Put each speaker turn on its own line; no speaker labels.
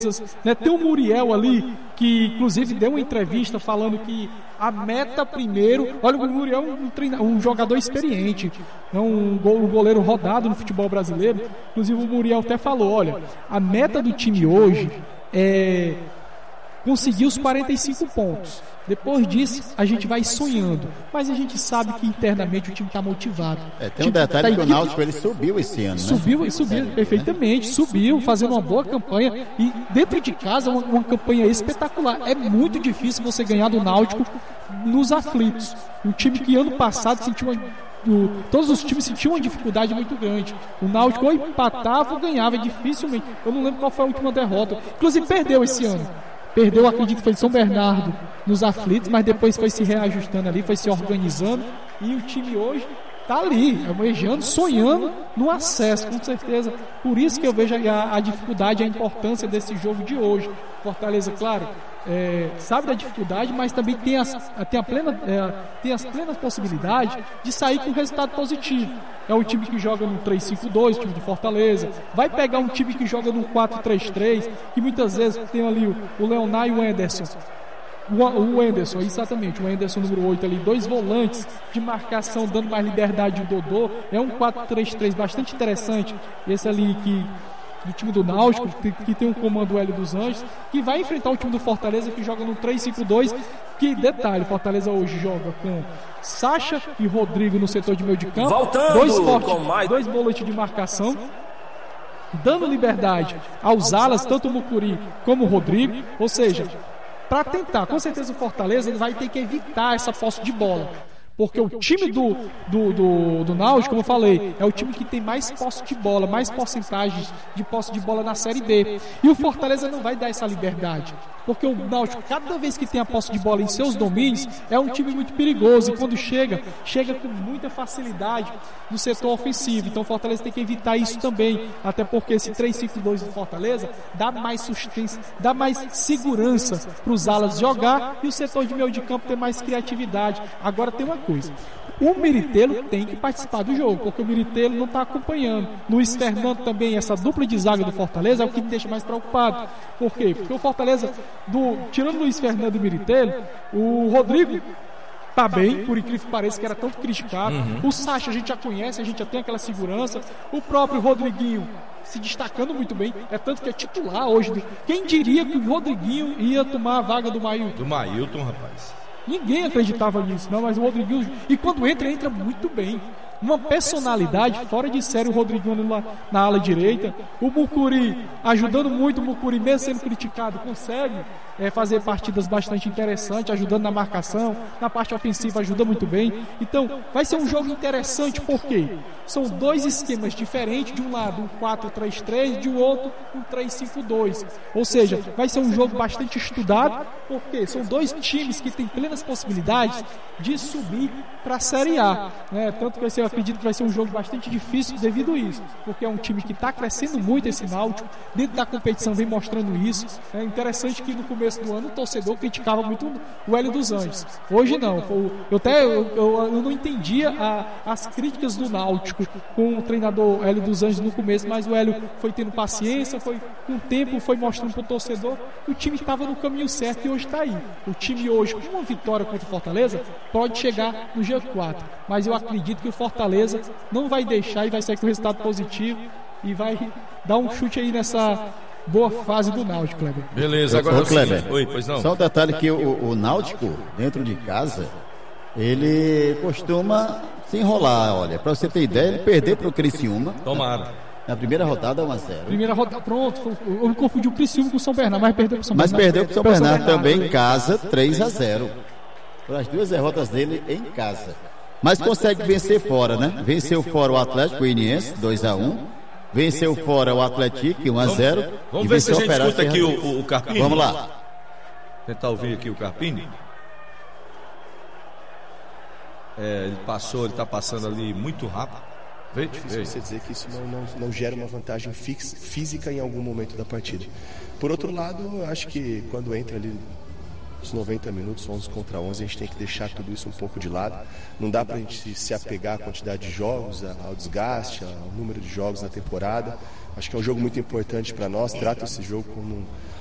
né? Tem o Muriel ali, que inclusive deu uma entrevista falando que a meta primeiro... Olha, o Muriel é um jogador experiente, é um goleiro rodado no futebol brasileiro. Inclusive o Muriel até falou, olha, a meta do time hoje é conseguir os 45 pontos. Depois disso, a gente vai sonhando. Mas a gente sabe que internamente o time está motivado.
Tem um detalhe que o Náutico ele subiu esse ano, né?
Subiu perfeitamente, subiu, fazendo uma boa campanha. E dentro de casa, uma campanha espetacular. É muito difícil você ganhar do Náutico nos aflitos. Um time que ano passado sentiu todos os times sentiam uma dificuldade muito grande. O Náutico ou empatava ou ganhava dificilmente. Eu não lembro qual foi a última derrota. Inclusive perdeu esse ano. Perdeu, acredito que foi de São Bernardo nos aflitos, mas depois foi se reajustando ali, foi se organizando. E o time hoje está ali, almejando, sonhando no acesso, com certeza. Por isso que eu vejo a dificuldade, a importância desse jogo de hoje. Fortaleza, claro, sabe da dificuldade, mas também tem as plenas possibilidades de sair com resultado positivo. É um time que joga no 3-5-2, o time de Fortaleza. Vai pegar um time que joga no 4-3-3, que muitas vezes tem ali o Leonardo e o Anderson. O Anderson, exatamente, o Anderson número 8 ali, 2 volantes de marcação, dando mais liberdade ao Dodô. É um 4-3-3 bastante interessante. Esse ali do time do Náutico, que tem um comando Hélio dos Anjos, que vai enfrentar o time do Fortaleza, que joga no 3-5-2. Que detalhe, Fortaleza hoje joga com Sacha e Rodrigo no setor de meio de campo, dois volantes de marcação, dando liberdade aos alas, tanto o Mucuri como o Rodrigo. Ou seja, para tentar, com certeza o Fortaleza vai ter que evitar essa posse de bola. Porque o time do Náutico, como eu falei, é o time que tem mais posse de bola, mais porcentagens de posse de bola na Série B. E o Fortaleza não vai dar essa liberdade. Porque o Náutico, cada vez que tem a posse de bola em seus domínios, é um time muito perigoso. E quando chega com muita facilidade no setor ofensivo. Então o Fortaleza tem que evitar isso também. Até porque esse 3-5-2 do Fortaleza dá mais sustância, dá mais segurança para os alas jogar e o setor de meio de campo ter mais criatividade. Agora tem uma coisa. O Miritelo tem que participar do jogo, porque o Miritelo não está acompanhando. Luiz Fernando também, essa dupla de zaga do Fortaleza é o que me deixa mais preocupado. Por quê? Porque o Fortaleza, tirando o Luiz Fernando e o Miritelo, o Rodrigo tá bem, por incrível que pareça, que era tanto criticado. O Sacha a gente já conhece, a gente já tem aquela segurança. O próprio Rodriguinho se destacando muito bem, é tanto que é titular hoje. Quem diria que o Rodriguinho ia tomar a vaga do Mailton?
Do Mailton, rapaz.
Ninguém acreditava nisso, não, mas o Rodriguinho, e quando entra muito bem. Uma personalidade fora de série, o Rodriguinho lá na ala direita. O Mucuri ajudando muito, o Mucuri mesmo sendo criticado, consegue fazer partidas bastante interessantes, ajudando na marcação, na parte ofensiva ajuda muito bem. Então vai ser um jogo interessante, porque são 2 esquemas diferentes, de um lado um 4-3-3, de outro um 3-5-2. Ou seja, vai ser um jogo bastante estudado, porque são 2 times que têm plenas possibilidades de subir para a Série A, né? Tanto que eu acredito que vai ser um jogo bastante difícil devido a isso, porque é um time que está crescendo muito, esse Náutico, dentro da competição vem mostrando isso. É interessante que no começo do ano o torcedor criticava muito o Hélio dos Anjos. Hoje não. Eu não entendia as críticas do Náutico com o treinador Hélio dos Anjos no começo, mas o Hélio foi tendo paciência, com o tempo foi mostrando para o torcedor que o time estava no caminho certo e hoje está aí. O time hoje, com uma vitória contra o Fortaleza, pode chegar no G4, mas eu acredito que o Fortaleza não vai deixar e vai sair com resultado positivo e vai dar um chute aí nessa boa fase do Náutico, Kleber.
Beleza, agora
Kleber.
Oi, pois não.
Só um detalhe que o Náutico, dentro de casa, ele costuma se enrolar, olha, pra você ter ideia, ele perder pro Criciúma.
Tomara.
Na primeira rodada, 1-0.
Primeira rodada, pronto. Eu me confundi o Criciúma com o São Bernardo, mas perdeu pro São Bernardo.
Mas perdeu pro São Bernardo também em casa, 3-0. As 2 derrotas dele em casa. Mas consegue vencer fora, né? Venceu fora o Atlético Goianiense, 2-1. Venceu fora o Atlético, 1-0.
Vamos ver se a gente escuta aqui o Carpini.
Vamos lá.
Tentar ouvir aqui o Carpini. Ele está passando ali muito rápido.
É difícil você dizer que isso não gera uma vantagem física em algum momento da partida. Por outro lado, eu acho que quando entra ali os 90 minutos, 11 contra 11, a gente tem que deixar tudo isso um pouco de lado. Não dá para a gente se apegar à quantidade de jogos, ao desgaste, ao número de jogos na temporada. Acho que é um jogo muito importante para nós, trato esse jogo como